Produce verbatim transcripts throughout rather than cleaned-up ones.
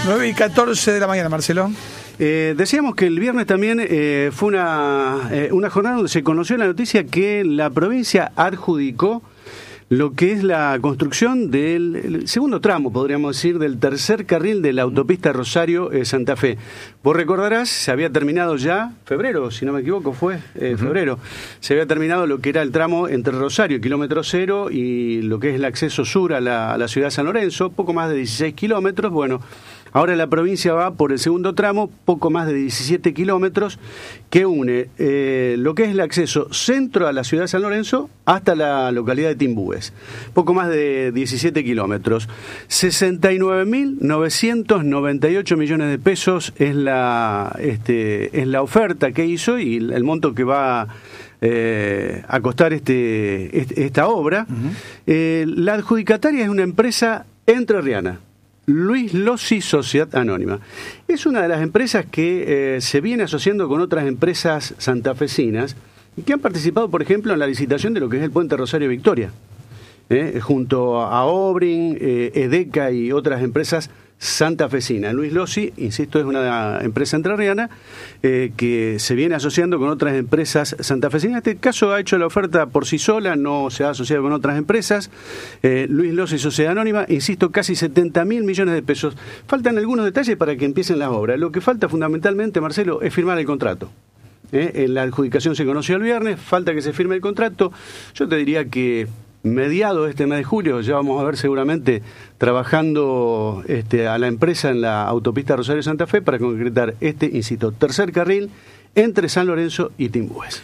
nueve y catorce de la mañana, Marcelo. Eh, decíamos que el viernes también eh, fue una, eh, una jornada donde se conoció la noticia que la provincia adjudicó lo que es la construcción del segundo tramo, podríamos decir, del tercer carril de la autopista Rosario-Santa eh, Fe. Vos recordarás, se había terminado ya, febrero, si no me equivoco, fue eh, uh-huh. febrero, se había terminado lo que era el tramo entre Rosario, kilómetro cero, y lo que es el acceso sur a la, a la ciudad de San Lorenzo, poco más de dieciséis kilómetros. Bueno, ahora la provincia va por el segundo tramo, poco más de diecisiete kilómetros, que une eh, lo que es el acceso centro a la ciudad de San Lorenzo hasta la localidad de Timbúes. Poco más de diecisiete kilómetros. sesenta y nueve mil novecientos noventa y ocho millones de pesos es la, este, es la oferta que hizo y el monto que va eh, a costar este, este, esta obra. Uh-huh. Eh, la adjudicataria es una empresa entrerriana, Luis Lossi Sociedad Anónima. Es una de las empresas que eh, se viene asociando con otras empresas santafesinas y que han participado, por ejemplo, en la licitación de lo que es el puente Rosario Victoria, eh, junto a Obrin, eh, Edeca y otras empresas santafesinas. Luis Lossi, insisto, es una empresa entrerriana eh, que se viene asociando con otras empresas santafesinas. En este caso ha hecho la oferta por sí sola, no se ha asociado con otras empresas. Eh, Luis Lossi Sociedad Anónima, insisto, casi setenta mil millones de pesos. Faltan algunos detalles para que empiecen las obras. Lo que falta fundamentalmente, Marcelo, es firmar el contrato. Eh, la adjudicación se conoció el viernes, falta que se firme el contrato. Yo te diría que mediado de este mes de julio ya vamos a ver seguramente trabajando este, a la empresa en la autopista Rosario Santa Fe para concretar este, insisto, tercer carril entre San Lorenzo y Timbúes.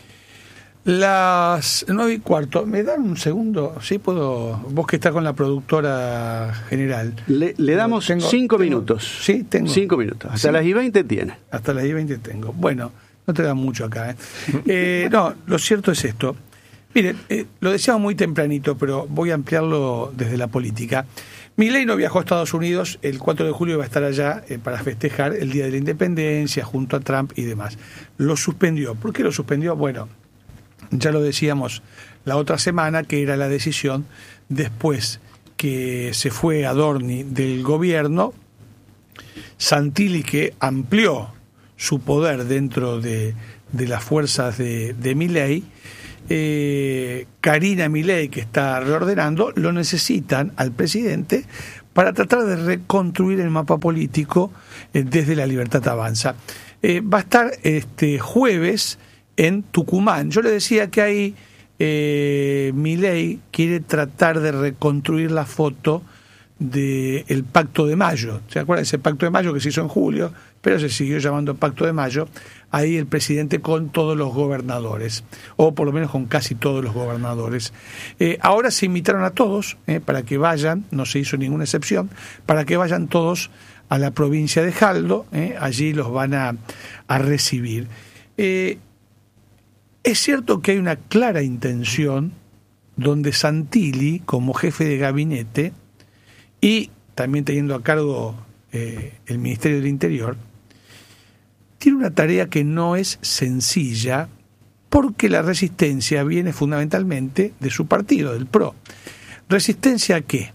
Las nueve y cuarto, ¿me dan un segundo? ¿Sí puedo? Vos que estás con la productora general. Le, le damos tengo, cinco tengo, minutos. Sí, tengo. Cinco minutos. Hasta ¿sí? Las y veinte tiene. Hasta las y veinte tengo. Bueno, no te da mucho acá. ¿eh? eh, no, lo cierto es esto. Mire, eh, lo decíamos muy tempranito, pero voy a ampliarlo desde la política. Milei no viajó a Estados Unidos, el cuatro de julio va a estar allá eh, para festejar el Día de la Independencia junto a Trump y demás. Lo suspendió. ¿Por qué lo suspendió? Bueno, ya lo decíamos la otra semana, que era la decisión después que se fue Adorni del gobierno, Santilli, que amplió su poder dentro de, de las fuerzas de, de Milei, Eh, Karina Milei, que está reordenando, lo necesitan al presidente para tratar de reconstruir el mapa político eh, desde La Libertad Avanza. Eh, va a estar este jueves en Tucumán. Yo le decía que ahí eh, Milei quiere tratar de reconstruir la foto del Pacto de Mayo. ¿Se acuerdan? Ese Pacto de Mayo que se hizo en julio, pero se siguió llamando Pacto de Mayo. Ahí el presidente con todos los gobernadores, o por lo menos con casi todos los gobernadores. Eh, ahora se invitaron a todos eh, para que vayan, no se hizo ninguna excepción, para que vayan todos a la provincia de Jaldo, eh, allí los van a, a recibir. Eh, es cierto que hay una clara intención donde Santilli, como jefe de gabinete, y también teniendo a cargo eh, el Ministerio del Interior, tiene una tarea que no es sencilla porque la resistencia viene fundamentalmente de su partido, del P R O. ¿Resistencia a qué?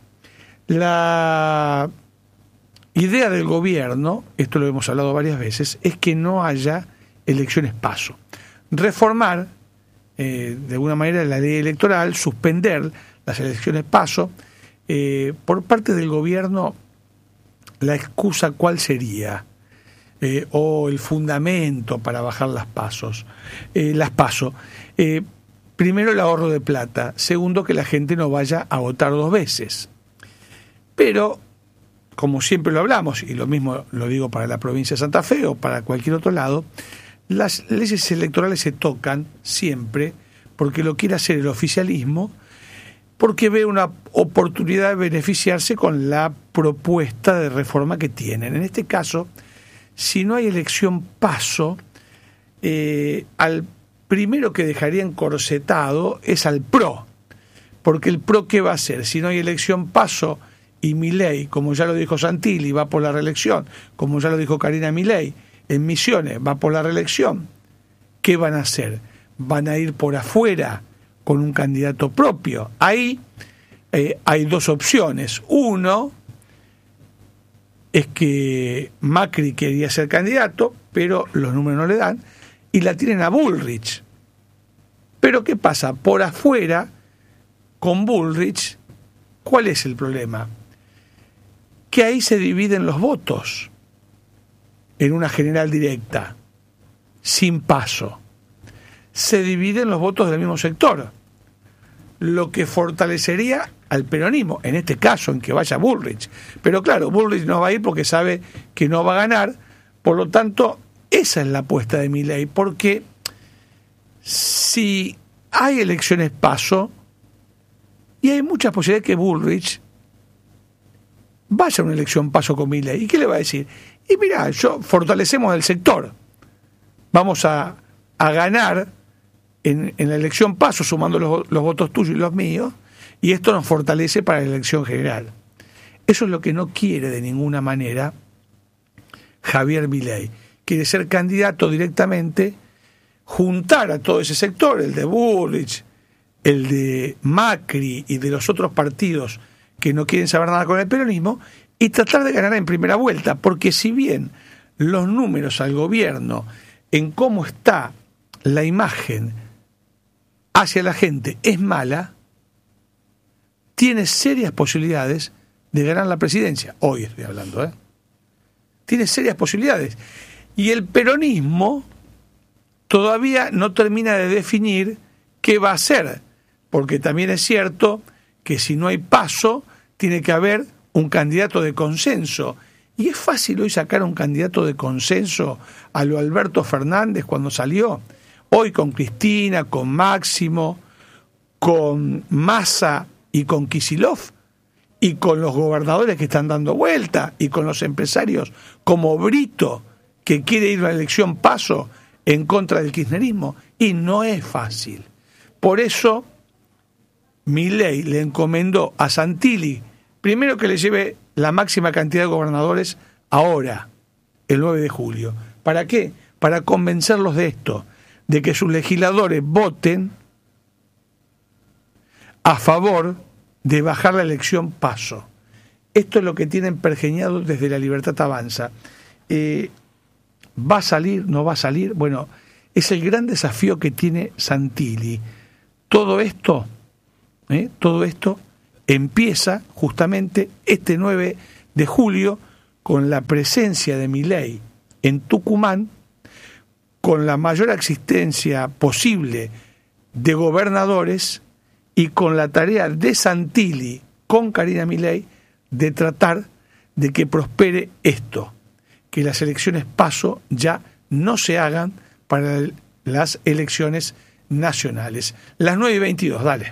La idea del gobierno, esto lo hemos hablado varias veces, es que no haya elecciones paso. Reformar, eh, de alguna manera, la ley electoral, suspender las elecciones paso. Eh, por parte del gobierno, la excusa ¿cuál sería? Eh, o el fundamento para bajar las pasos, eh, las paso. Eh, primero, el ahorro de plata. Segundo, que la gente no vaya a votar dos veces. Pero, como siempre lo hablamos, y lo mismo lo digo para la provincia de Santa Fe o para cualquier otro lado, las leyes electorales se tocan siempre porque lo quiere hacer el oficialismo, porque ve una oportunidad de beneficiarse con la propuesta de reforma que tienen. En este caso, si no hay elección paso, eh, al primero que dejaría encorsetado es al P R O, porque el P R O ¿qué va a hacer? Si no hay elección paso y Milei, como ya lo dijo Santilli, va por la reelección, como ya lo dijo Karina Milei, en Misiones va por la reelección, ¿qué van a hacer? Van a ir por afuera con un candidato propio. Ahí eh, hay dos opciones. Uno, es que Macri quería ser candidato, pero los números no le dan, y la tienen a Bullrich. Pero ¿qué pasa? Por afuera, con Bullrich, ¿cuál es el problema? Que ahí se dividen los votos en una general directa, sin paso. Se dividen los votos del mismo sector, lo que fortalecería al peronismo, en este caso en que vaya Bullrich. Pero claro, Bullrich no va a ir porque sabe que no va a ganar, por lo tanto, esa es la apuesta de Milei, porque si hay elecciones paso, y hay muchas posibilidades que Bullrich vaya a una elección paso con Milei. ¿Y qué le va a decir? Y mirá, yo fortalecemos el sector, vamos a, a ganar en, en la elección paso sumando los, los votos tuyos y los míos, y esto nos fortalece para la elección general. Eso es lo que no quiere de ninguna manera Javier Milei. Quiere ser candidato directamente, juntar a todo ese sector, el de Bullrich, el de Macri y de los otros partidos que no quieren saber nada con el peronismo, y tratar de ganar en primera vuelta, porque si bien los números al gobierno en cómo está la imagen hacia la gente es mala, tiene serias posibilidades de ganar la presidencia. Hoy estoy hablando, ¿eh? Tiene serias posibilidades. Y el peronismo todavía no termina de definir qué va a hacer, porque también es cierto que si no hay paso, tiene que haber un candidato de consenso. Y es fácil hoy sacar un candidato de consenso a lo Alberto Fernández cuando salió. Hoy con Cristina, con Máximo, con Massa y con Kicillof, y con los gobernadores que están dando vuelta, y con los empresarios como Brito, que quiere ir a la elección paso en contra del kirchnerismo. Y no es fácil. Por eso Milei le encomendó a Santilli, primero que le lleve la máxima cantidad de gobernadores ahora, el nueve de julio. ¿Para qué? Para convencerlos de esto, de que sus legisladores voten a favor de bajar la elección paso. Esto es lo que tienen pergeñado desde La Libertad Avanza. Eh, ¿Va a salir? ¿No va a salir? Bueno, es el gran desafío que tiene Santilli. Todo esto, ¿eh? todo esto empieza justamente este nueve de julio con la presencia de Milei en Tucumán, con la mayor existencia posible de gobernadores y con la tarea de Santilli con Karina Milei de tratar de que prospere esto, que las elecciones paso ya no se hagan para las elecciones nacionales. Las nueve y veintidós, dale.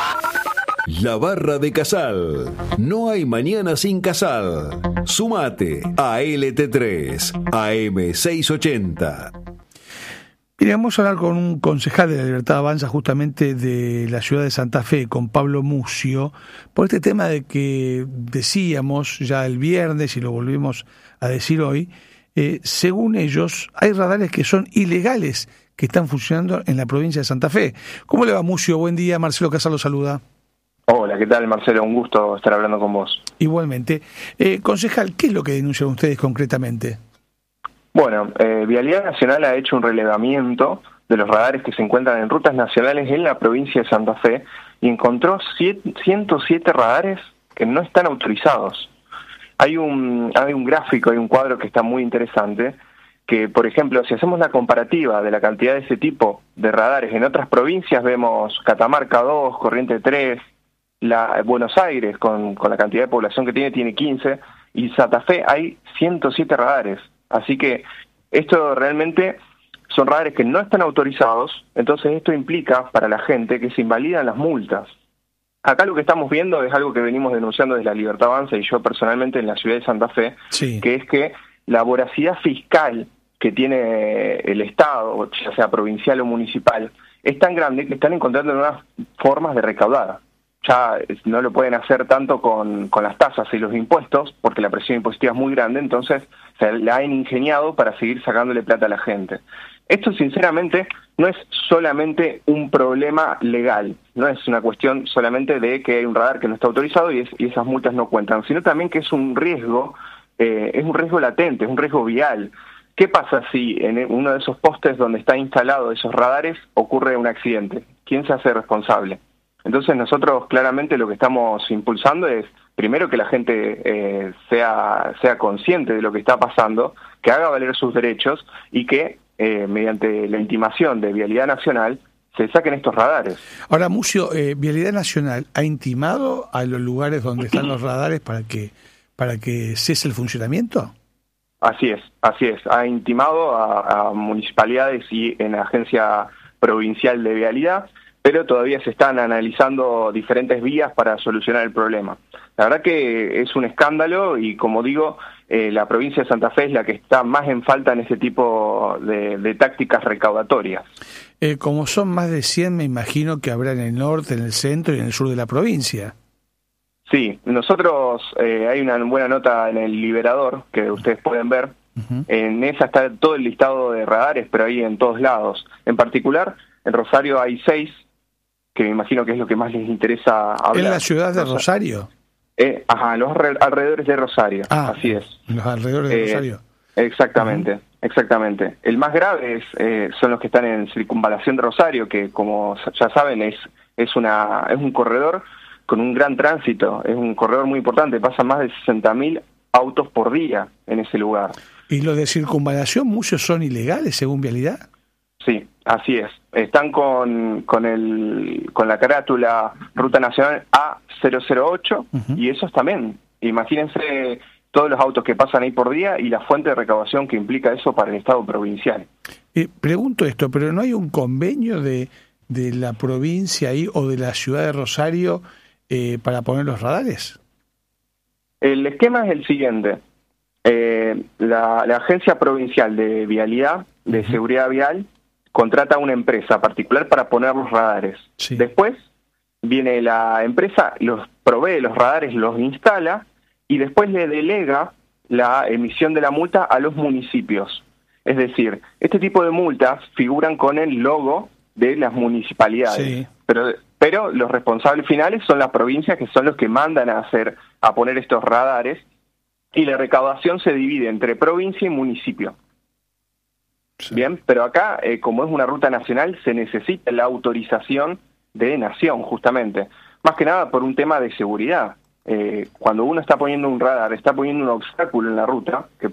La Barra de Casal. No hay mañana sin Casal. Sumate a L T tres, A M seiscientos ochenta. Mire, vamos a hablar con un concejal de La Libertad Avanza, justamente de la ciudad de Santa Fe, con Pablo Mucio, por este tema de que decíamos ya el viernes y lo volvemos a decir hoy, eh, según ellos hay radares que son ilegales que están funcionando en la provincia de Santa Fe. ¿Cómo le va, Mucio? Buen día, Marcelo Casal lo saluda. Hola, ¿qué tal, Marcelo? Un gusto estar hablando con vos. Igualmente. Eh, concejal, ¿qué es lo que denuncian ustedes concretamente? Bueno, eh, Vialidad Nacional ha hecho un relevamiento de los radares que se encuentran en rutas nacionales en la provincia de Santa Fe y encontró ciento siete radares que no están autorizados. Hay un, hay un gráfico, hay un cuadro que está muy interesante, que, por ejemplo, si hacemos la comparativa de la cantidad de ese tipo de radares en otras provincias, vemos Catamarca dos, Corrientes tres, la, Buenos Aires, con, con la cantidad de población que tiene, tiene quince, y Santa Fe hay ciento siete radares. Así que esto realmente son radares que no están autorizados, entonces esto implica para la gente que se invalidan las multas. Acá lo que estamos viendo es algo que venimos denunciando desde La Libertad Avanza y yo personalmente en la ciudad de Santa Fe, sí. Que es que la voracidad fiscal que tiene el Estado, ya sea provincial o municipal, es tan grande que están encontrando nuevas formas de recaudar. Ya no lo pueden hacer tanto con, con las tasas y los impuestos, porque la presión impositiva es muy grande, entonces se la han ingeniado para seguir sacándole plata a la gente. Esto, sinceramente, no es solamente un problema legal, no es una cuestión solamente de que hay un radar que no está autorizado y, es, y esas multas no cuentan, sino también que es un riesgo eh, es un riesgo latente, es un riesgo vial. ¿Qué pasa si en uno de esos postes donde están instalados esos radares ocurre un accidente? ¿Quién se hace responsable? Entonces nosotros claramente lo que estamos impulsando es, primero, que la gente eh, sea, sea consciente de lo que está pasando, que haga valer sus derechos y que eh, mediante la intimación de Vialidad Nacional se saquen estos radares. Ahora, Mucio, eh, Vialidad Nacional ha intimado a los lugares donde están los radares para que, para que cese el funcionamiento. Así es, así es. Ha intimado a, a municipalidades y en la Agencia Provincial de Vialidad, pero todavía se están analizando diferentes vías para solucionar el problema. La verdad que es un escándalo y, como digo, eh, la provincia de Santa Fe es la que está más en falta en ese tipo de, de tácticas recaudatorias. Eh, como son más de cien, me imagino que habrá en el norte, en el centro y en el sur de la provincia. Sí, nosotros, eh, hay una buena nota en el Liberador que ustedes pueden ver. Uh-huh. En esa está todo el listado de radares, pero ahí en todos lados. En particular, en Rosario hay seis, que me imagino que es lo que más les interesa hablar. ¿En la ciudad de Rosario? Eh, ajá, los alrededores de Rosario, ah, así es. Los alrededores de eh, Rosario. Exactamente, uh-huh. exactamente. El más grave es, eh, son los que están en circunvalación de Rosario, que como ya saben es, es, una, es un corredor con un gran tránsito, es un corredor muy importante, pasan más de sesenta mil autos por día en ese lugar. ¿Y los de circunvalación, muchos son ilegales según Vialidad? Sí, así es. Están con, con, el, con la carátula Ruta Nacional A cero cero ocho uh-huh. y esos también. Imagínense todos los autos que pasan ahí por día y la fuente de recaudación que implica eso para el Estado provincial. Eh, pregunto esto, ¿pero no hay un convenio de, de la provincia ahí o de la ciudad de Rosario eh, para poner los radares? El esquema es el siguiente. Eh, la, la Agencia Provincial de Vialidad, de uh-huh. Seguridad Vial, contrata a una empresa particular para poner los radares. Sí. Después viene la empresa, los provee los radares, los instala y después le delega la emisión de la multa a los municipios. Es decir, este tipo de multas figuran con el logo de las municipalidades. Sí. Pero, pero los responsables finales son las provincias, que son los que mandan a hacer, a poner estos radares, y la recaudación se divide entre provincia y municipio. Sí. Bien, pero acá, eh, como es una ruta nacional, se necesita la autorización de Nación, justamente. Más que nada por un tema de seguridad. Eh, cuando uno está poniendo un radar, está poniendo un obstáculo en la ruta, que